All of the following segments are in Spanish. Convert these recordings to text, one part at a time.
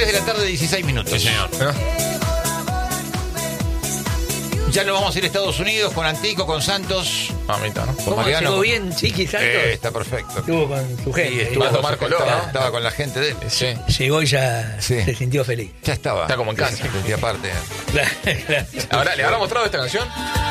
de la tarde, 16 minutos. Sí, señor. Ya nos vamos a ir a Estados Unidos con Antico, con Santos. Mamita, ¿no? Con ¿Cómo Mariano. llegó bien, Chiqui Santos? Está perfecto. Estuvo con su gente. Sí, estuvo Va a tomar color, ¿no? Estaba con la gente de él. Sí. Llegó y ya Sí. se sintió feliz. Ya estaba. Está como en casa. Y aparte. Gracias. Ahora, ¿le habrá mostrado esta canción?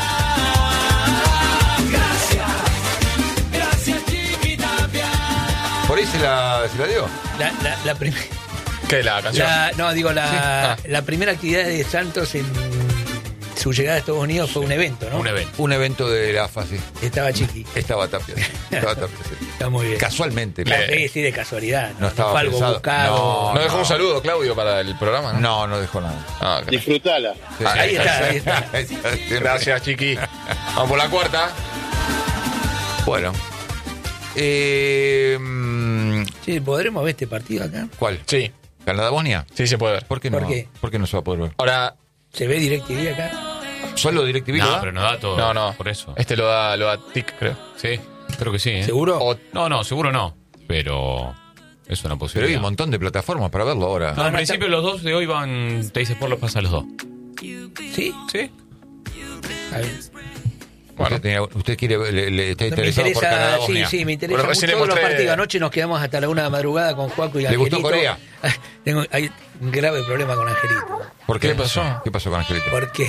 ¿Por ahí se la dio? La primera. ¿Qué? ¿La canción? La primera actividad de Santos en su llegada a Estados Unidos fue un evento, ¿no? Un evento. Un evento de la AFA, sí. Estaba Chiqui. Estaba Tapia. Estaba Tapia, sí. Está muy bien. Casualmente. Sí, de casualidad. No estaba fue algo pensado. buscado. ¿No dejó un saludo, Claudio, para el programa? No dejó nada. Ah, ok. Disfrutala. Sí. Ahí está. Gracias, Chiqui. Vamos por la cuarta. Bueno. Sí, ¿podremos ver este partido acá? ¿Cuál? Sí, ¿Canadá-Bosnia? sí se puede ver. ¿Por qué no? ¿Por qué? ¿Por qué no se va a poder ver? Ahora, ¿Se ve DirecTV acá? ¿Solo DirecTV? No, pero no da todo. no. Por eso. Este lo da TIC, creo. Sí, creo que sí. ¿eh? ¿Seguro? O- No, seguro no. Pero es una Pero hay posibilidad. un montón de plataformas para verlo ahora. No, en principio los dos de hoy van. Te dice por los pasa los dos. ¿Sí? Sí. A ver. Bueno. Usted quiere, está Me interesado por interesa, Canadá-Bosnia. sí, me interesa Bueno, mucho recién le todos los mostré- partidos. Anoche nos quedamos hasta la 1 de la madrugada con Juaco y ¿Le Angelito. gustó Corea? Hay un grave problema con Angelito. ¿Por qué? ¿Qué pasó? ¿Qué pasó con Angelito? Porque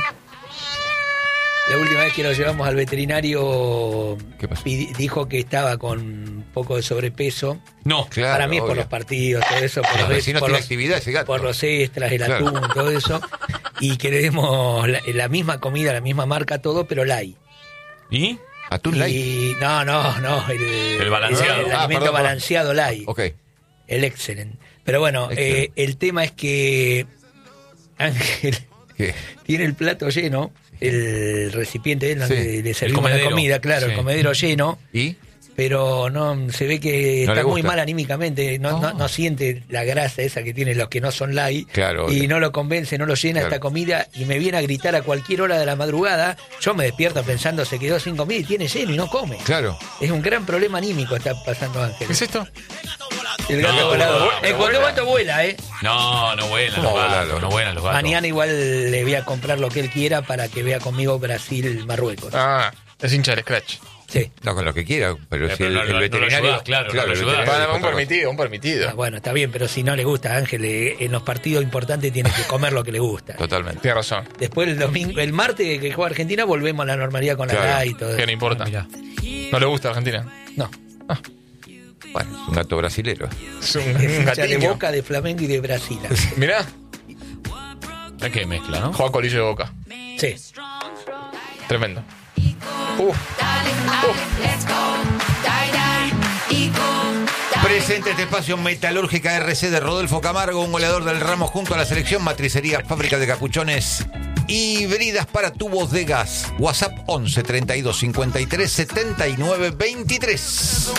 la última vez que lo llevamos al veterinario ¿Qué pasó? dijo que estaba con un poco de sobrepeso. No. Claro, Para mí es por obvio. los partidos, todo eso, por, Pero si no por tiene los, actividad ese gato. por los extras, el Claro. atún, todo eso. Y queremos la misma comida, la misma marca, todo, pero light. ¿Y? ¿Atún light? Y no, El balanceado. El Ah, alimento perdón. balanceado light. Ok. El excelente. Pero bueno, Excelente. el tema es que Ángel ¿Qué? tiene el plato lleno, el recipiente donde Sí. le servimos la comedero. comida, claro, Sí. el comedero lleno, ¿Y? pero no se ve que No le está muy gusta. mal anímicamente, no siente la grasa esa que tienen los que no son light, Claro, y obvio. no lo convence, no lo llena Claro. esta comida, y me viene a gritar a cualquier hora de la madrugada. Yo me despierto pensando, se quedó sin comida y tiene lleno y no come. Claro. Es un gran problema anímico está pasando Ángel. ¿Qué es esto? El gato No, volador. no, En cualquier momento vuela, ¿eh? No vuelan ¿Cómo los volarlo? gatos. No vuelan los gatos. Mañana igual le voy a comprar lo que él quiera para que vea conmigo Brasil-Marruecos. Ah, es hincha del Scratch. Sí. No, con lo que quiera, pero si Pero el, no lo veterinario... ayudás, claro, no lo el ayudás. veterinario Para, es un otra permitido, un permitido. Ah, bueno, está bien, pero si no le gusta a Ángel, en los partidos importantes tiene que comer lo que le gusta. cosa. Totalmente. Tiene razón. Después el domingo, el martes que juega Argentina, volvemos a la normalidad con Claro. la DA y todo Que eso. no importa. Mirá. No le gusta Argentina. No, Bueno, es un gato brasilero. Es un es hincha de gatiño. Boca, de Flamengo y de Brasil. Mirá, Es que mezcla, ¿no? juega colillo de Boca. Sí. Tremendo. Presente este espacio Metalúrgica RC de Rodolfo Camargo, un goleador del ramo junto a la selección Matricería Fábrica de Capuchones híbridas para tubos de gas. WhatsApp 11 32 53 79 23.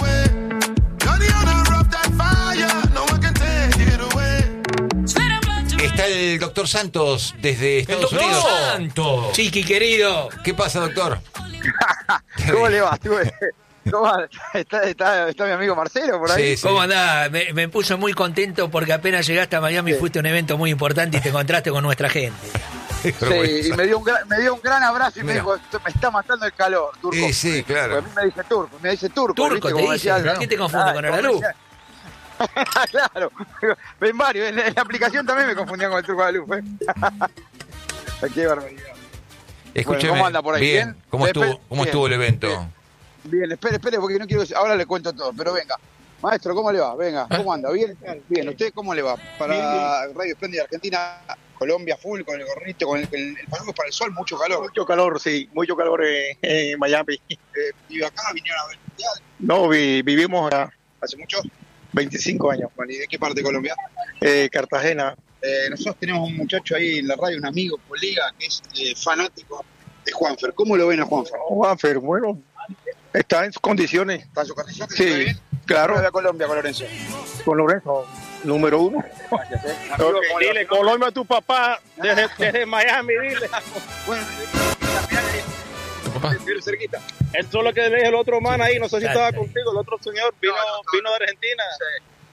Está el doctor Santos desde Estados Unidos. ¡Santo! Chiqui, querido. ¿Qué pasa, doctor? ¿Cómo le va? ¿Cómo está mi amigo Marcelo por ahí? Sí, sí. ¿Cómo andás? Me puso muy contento porque apenas llegaste a Miami fuiste a un evento muy importante y te encontraste con nuestra gente. Pero Sí, y me dio un gran abrazo y me Mira. dijo, me está matando el calor, Turco. Sí, sí, claro. Porque a mí me dice turco. Turco, ¿viste? te Como dice. decía- ¿Qué te confunde con Aralú? Claro, ven varios, en la aplicación también me confundían con el turco de la luz. Qué barbaridad. Escúcheme. ¿cómo anda por ahí? Bien. ¿Cómo Bien, estuvo el evento? Bien, espere, porque no quiero, ahora le cuento todo, pero venga. Maestro, ¿cómo le va? Venga, ¿cómo anda? ¿Bien? Bien, ¿usted cómo le va? Para Radio Espléndida Argentina, Colombia full, con el gorrito, con el paraguas para el sol, mucho calor. Mucho calor, sí, mucho calor en Miami. ¿Y acá vinieron a ver el mundial? No, vivimos acá ¿Hace mucho? 25 años. Bueno, ¿y de qué parte de Colombia? Cartagena. Nosotros tenemos un muchacho ahí en la radio, un amigo, colega, que es fanático de Juanfer. ¿Cómo lo ven a Juanfer? Juanfer, bueno, está en sus condiciones. ¿Está en su condición? Sí, ¿Está bien? claro. ¿Cómo ve a Colombia con Lorenzo? Con Lorenzo, número 1. Gracias, Ok, dile Colombia a tu papá desde Miami, dile. Bueno, ¿Tu papá? vive cerquita. Eso es lo que le dije el otro man ahí, no sé si Claro. estaba contigo, el otro señor vino de Argentina.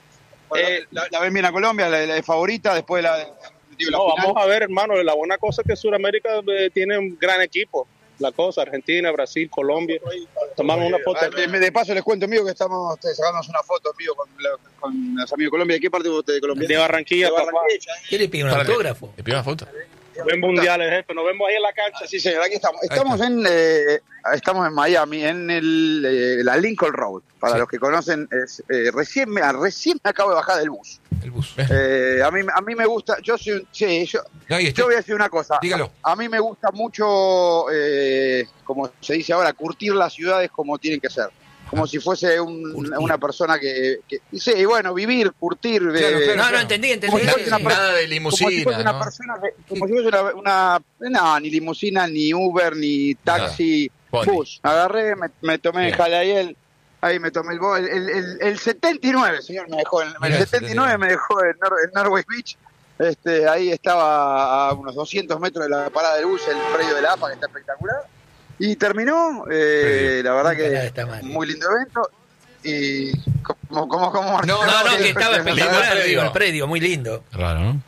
La ven bien a Colombia, la favorita, después la final. Vamos a ver, hermano, la buena cosa es que Sudamérica tiene un gran equipo. La cosa, Argentina, Brasil, Colombia. Tomamos una foto. De paso les cuento, amigo, que estamos sacándonos una foto, amigo, con los amigos de Colombia. ¿De qué parte usted de Colombia? De Barranquilla, papá. ¿Qué le pide un autógrafo? ¿Le pido una foto? Ven mundiales, jefe. Nos vemos ahí en la cancha. Sí, señor, aquí estamos. Estamos en Miami, en la Lincoln Road. Para los que conocen, recién me acabo de bajar del bus. El bus. A mí me gusta, yo voy a decir una cosa. Dígalo. A mí me gusta mucho, como se dice ahora, curtir las ciudades como tienen que ser. Como si fuese una persona que sí, bueno, vivir, curtir. No, entendí. Nada de limusina. Como si fuese una persona, como si fuese no, ni limusina, ni Uber, ni taxi, bus. Agarré, me tomé Jalaiel. Ahí me tomé el 79, señor, me dejó. El 79 me dejó en Norway Beach. Ahí estaba a unos 200 metros de la parada del bus, el predio de la APA, que está espectacular. Y terminó, la verdad que muy lindo evento. Y como No, que estaba espectacular el predio, muy lindo. Raro, ¿no?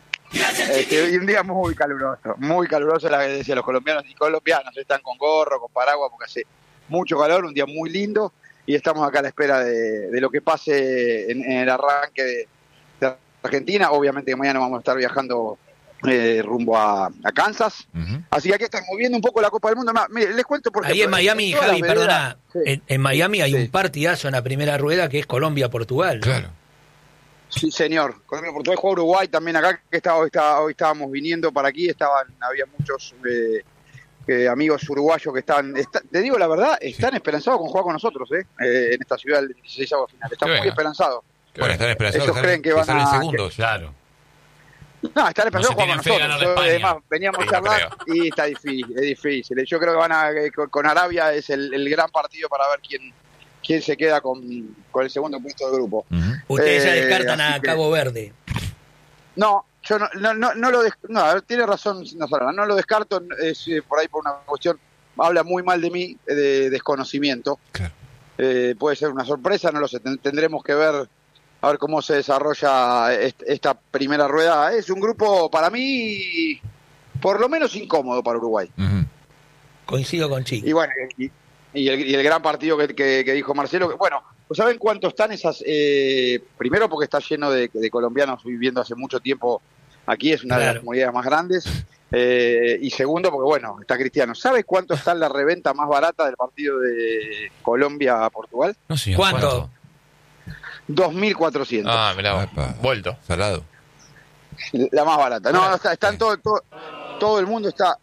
Y un día muy caluroso, la que decía, los colombianos y colombianas están con gorro, con paraguas, porque hace mucho calor, un día muy lindo. Y estamos acá a la espera de lo que pase en el arranque de Argentina. Obviamente que mañana vamos a estar viajando rumbo a Kansas. Uh-huh. Así que aquí estamos viendo un poco la Copa del Mundo. Mire, les cuento porque... Ahí en Miami, Javi, perdona, sí. en Miami hay un partidazo en la primera rueda que es Colombia-Portugal, ¿no? Claro. Sí, señor. Colombia-Portugal, juega Uruguay también acá, que hoy estábamos viniendo para aquí, había muchos... amigos uruguayos que están, te digo la verdad, están esperanzados con jugar con nosotros, en esta ciudad del 16avo final. Están muy esperanzados. Bueno, están esperanzados. Ellos creen que van a segundos. Claro. No, están esperanzados con nosotros. Además, veníamos charlando y está difícil, es difícil. Yo creo que con Arabia es el gran partido para ver quién se queda con el segundo puesto del grupo. Uh-huh. Ustedes ya descartan a Cabo Verde. No. Yo no, tiene razón, no lo descarto, es por ahí por una cuestión, habla muy mal de mí, de desconocimiento. Claro. Puede ser una sorpresa, no lo sé, tendremos que ver a ver cómo se desarrolla esta primera rueda. Es un grupo, para mí, por lo menos incómodo para Uruguay. Uh-huh. Coincido con Chico. Y bueno, y el gran partido que dijo Marcelo, que, bueno, ¿saben cuánto están esas? Primero porque está lleno de colombianos viviendo hace mucho tiempo aquí, es una de las comunidades más grandes. Y segundo porque, bueno, está Cristiano. ¿Sabe cuánto está en la reventa más barata del partido de Colombia-Portugal? No sé. ¿Cuánto? 2.400. Ah, mirá, vuelto. Salado. La más barata. No, están todo el mundo está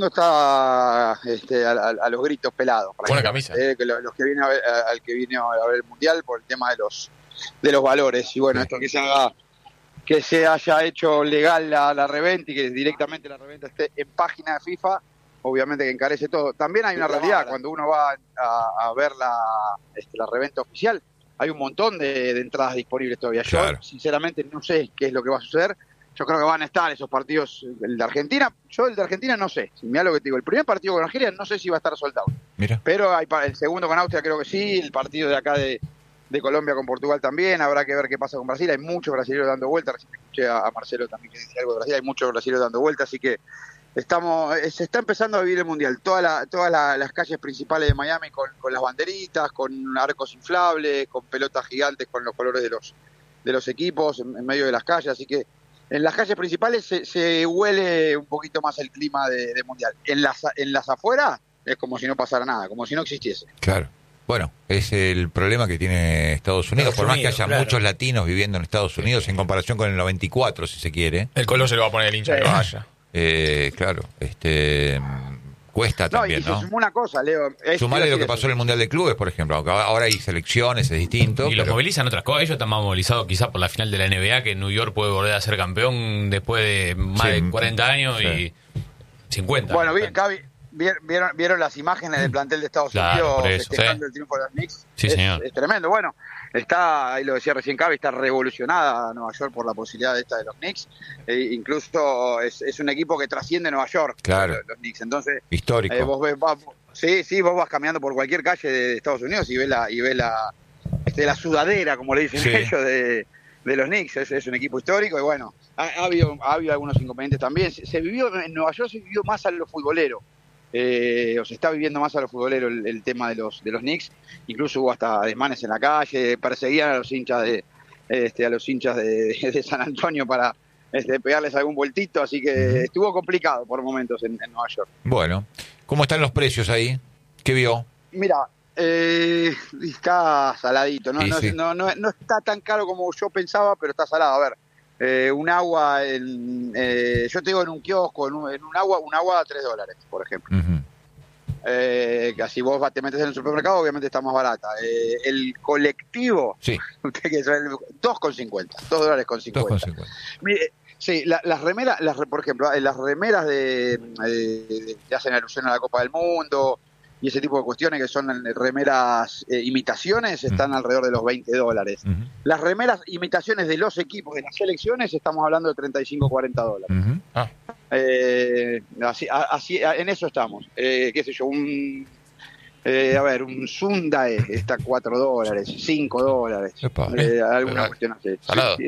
a los gritos pelados. Buena camisa. Los que vienen al que vino a ver el mundial por el tema de los valores. Y bueno, esto que se haya hecho legal la reventa y que directamente la reventa esté en página de FIFA, obviamente que encarece todo. También hay una realidad, cuando uno va a ver la reventa oficial, hay un montón de entradas disponibles todavía. Claro. Yo sinceramente no sé qué es lo que va a suceder. Yo creo que van a estar esos partidos, el de Argentina. Yo el de Argentina no sé. Mirá lo que te digo. El primer partido con Argelia no sé si va a estar soldado. Mira. Pero el segundo con Austria creo que sí. El partido de acá de Colombia con Portugal también. Habrá que ver qué pasa con Brasil. Hay muchos brasileños dando vueltas. Recién escuché a Marcelo también que decía algo de Brasil. Hay muchos brasileños dando vueltas. Así que se está empezando a vivir el Mundial. Todas las calles principales de Miami con las banderitas, con arcos inflables, con pelotas gigantes con los colores de los equipos en medio de las calles. Así que en las calles principales se huele un poquito más el clima de Mundial. En las afueras es como si no pasara nada, como si no existiese. Claro. Bueno, es el problema que tiene Estados Unidos. Por más que haya muchos latinos viviendo en Estados Unidos en comparación con el 94, si se quiere. El color se lo va a poner el hincha que vaya. Claro, cuesta también, ¿no? Y se sumó una cosa, Leo. Sumarle lo que pasó en el Mundial de Clubes, por ejemplo. Ahora hay selecciones, es distinto. Y los movilizan otras cosas. Ellos están más movilizados quizás por la final de la NBA, que New York puede volver a ser campeón después de más de 40 años y 50. Bueno, bien, Cavi, ¿vieron las imágenes del plantel de Estados Unidos festejando el triunfo de los Knicks? Sí, señor. Es tremendo. Bueno, ahí lo decía recién Cavi, está revolucionada Nueva York por la posibilidad de los Knicks. Incluso es un equipo que trasciende Nueva York, claro. Los Knicks. Entonces, histórico. Vos ves, vos vas caminando por cualquier calle de Estados Unidos y ves la sudadera, como le dicen ellos, de los Knicks, es un equipo histórico y bueno, ha habido algunos inconvenientes también. Se vivió en Nueva York, se vivió más a lo futbolero, o se está viviendo más a lo futbolero el tema de los Knicks. Incluso hubo hasta desmanes en la calle, perseguían a los hinchas de San Antonio para pegarles algún vueltito, así que estuvo complicado por momentos en Nueva York. Bueno, ¿cómo están los precios ahí? ¿Qué vio? Mira, está saladito, Sí. No está tan caro como yo pensaba, pero está salado. A ver, un agua, yo te digo en un kiosco, en un agua a $3, por ejemplo. Así vos te metes en el supermercado, obviamente está más barata. El colectivo, Sí. $2.50, $2.50. $2.50. Mire, sí, las remeras, por ejemplo, las remeras que hacen alusión a la Copa del Mundo y ese tipo de cuestiones que son remeras imitaciones están alrededor de los $20. Las remeras imitaciones de los equipos de las selecciones estamos hablando de $35-40. Así, en eso estamos. Qué sé yo, un Sundae está $4, $5, Epa. alguna cuestión así. Salado. Sí,